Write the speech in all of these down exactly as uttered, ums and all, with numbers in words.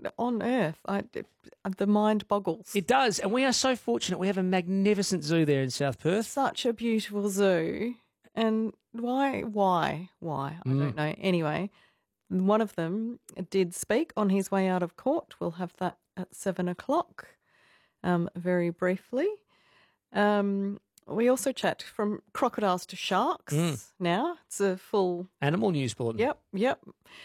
on earth? I, the mind boggles. It does, and we are so fortunate. We have a magnificent zoo there in South Perth. Such a beautiful zoo. And why, why, why? I Mm. don't know. Anyway, one of them did speak on his way out of court. We'll have that at seven o'clock, um, very briefly. Um, we also chat from crocodiles to sharks Mm. now. It's a full... Animal news bulletin. Yep, yep.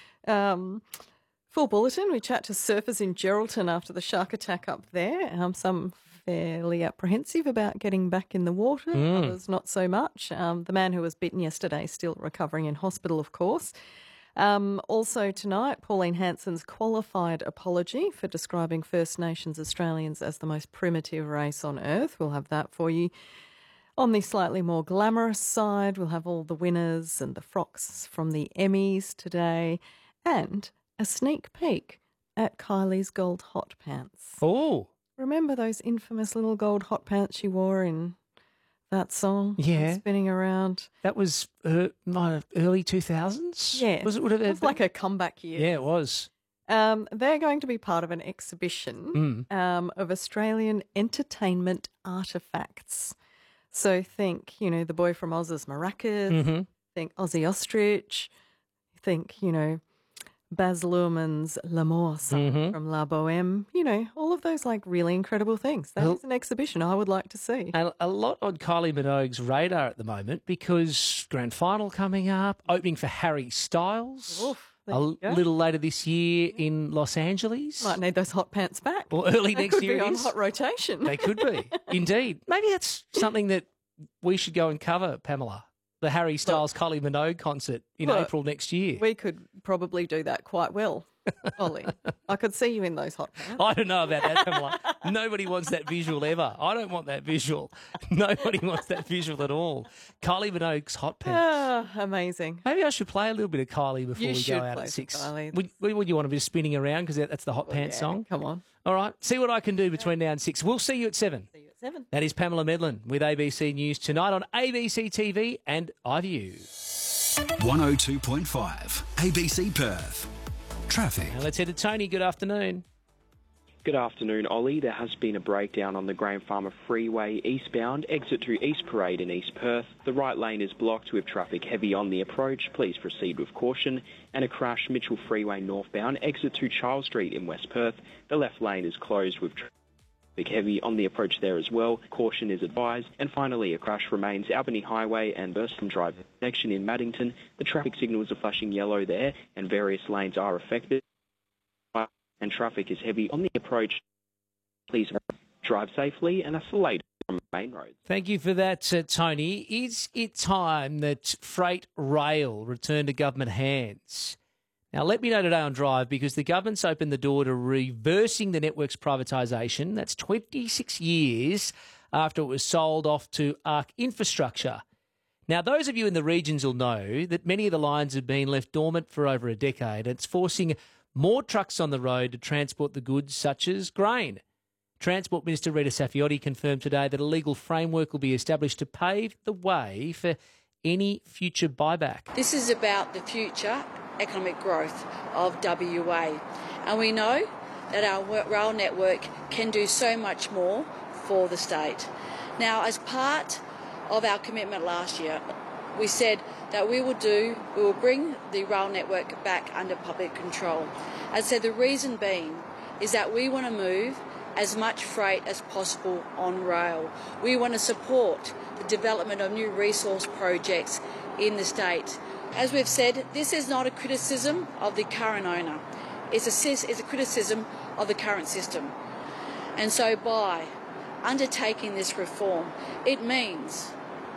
Um, full bulletin. We chat to surfers in Geraldton after the shark attack up there. Um, some fairly apprehensive about getting back in the water, Mm. others not so much. Um, the man who was bitten yesterday still recovering in hospital, of course. Um, also tonight, Pauline Hanson's qualified apology for describing First Nations Australians as the most primitive race on earth. We'll have that for you. On the slightly more glamorous side, we'll have all the winners and the frocks from the Emmys today and a sneak peek at Kylie's gold hot pants. Oh. Remember those infamous little gold hot pants she wore in that song? Yeah. Spinning around. That was uh, my early two thousands? Yeah. Was it, would it, It was like a comeback year. Yeah, it was. Um, they're going to be part of an exhibition Mm. um, of Australian entertainment artefacts. So think, you know, the boy from Oz's maracas, Mm-hmm. think Ozzy Ostrich, think, you know, Baz Luhrmann's L'Amour song Mhm. from La Boheme, you know, all of those like really incredible things. That Well- is an exhibition I would like to see. And a lot on Kylie Minogue's radar at the moment because grand final coming up, opening for Harry Styles Oof, there a you go. little later this year in Los Angeles. Might need those hot pants back. Or early They next could year be it on is. hot rotation. They could be, indeed. Maybe that's something that we should go and cover, Pamela. The Harry Styles Kylie Minogue concert in Look, April next year. We could probably do that quite well, Ollie. I could see you in those hot pants. I don't know about that, Pamela. Nobody wants that visual ever. I don't want that visual. Nobody wants that visual at all. Kylie Minogue's hot pants. Ah, amazing. Maybe I should play a little bit of Kylie before You we should go out play at some six. Kylie. Would, would you want to be spinning around because that's the hot pants Yeah, song? Come on. All right. See what I can do between now and six. We'll see you at seven. See you at seven. That is Pamela Medlin with A B C News tonight on A B C T V and iView. one oh two point five A B C Perth. Traffic. And let's head to Tony. Good afternoon. Good afternoon, Ollie. There has been a breakdown on the Graham Farmer Freeway eastbound, exit to East Parade in East Perth. The right lane is blocked with traffic heavy on the approach. Please proceed with caution. And a crash, Mitchell Freeway northbound, exit to Charles Street in West Perth. The left lane is closed with traffic heavy on the approach there as well. Caution is advised. And finally, a crash remains Albany Highway and Burston Drive connection in Maddington. The traffic signals are flashing yellow there and various lanes are affected. And traffic is heavy on the approach. Please drive safely, and that's the latest from Main Roads. Thank you for that, uh, Tony. Is it time that freight rail return to government hands? Now, let me know today on Drive because the government's opened the door to reversing the network's privatisation. That's twenty-six years after it was sold off to Arc Infrastructure. Now, those of you in the regions will know that many of the lines have been left dormant for over a decade. It's forcing more trucks on the road to transport the goods such as grain. Transport Minister Rita Saffioti confirmed today that a legal framework will be established to pave the way for any future buyback. This is about the future economic growth of W A, and we know that our rail network can do so much more for the state. Now, as part of our commitment last year, we said that we will do, we will bring the rail network back under public control. As I said, the reason being is that we want to move as much freight as possible on rail. We want to support the development of new resource projects in the state. As we've said, this is not a criticism of the current owner. It's a, it's a criticism of the current system. And so by undertaking this reform, it means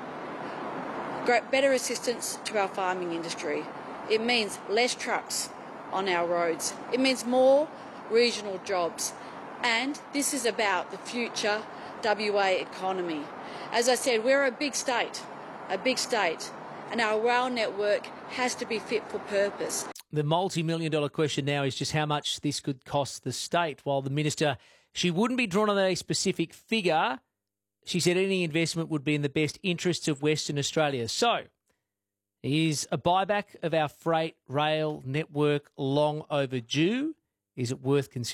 better assistance to our farming industry. It means less trucks on our roads. It means more regional jobs. And this is about the future W A economy. As I said, we're a big state, a big state, and our rail network has to be fit for purpose. The multi-million dollar question now is just how much this could cost the state. While the minister, she wouldn't be drawn on a specific figure, she said any investment would be in the best interests of Western Australia. So, is a buyback of our freight rail network long overdue? Is it worth considering?